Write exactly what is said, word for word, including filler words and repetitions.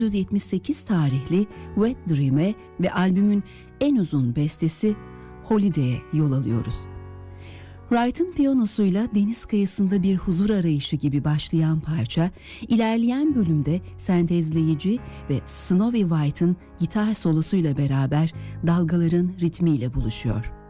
yüz yetmiş sekiz tarihli Wet Dream'e ve albümün en uzun bestesi Holiday'e yol alıyoruz. Wright'ın piyanosuyla deniz kıyısında bir huzur arayışı gibi başlayan parça, ilerleyen bölümde sentezleyici ve Snowy White'ın gitar solosuyla beraber dalgaların ritmiyle buluşuyor.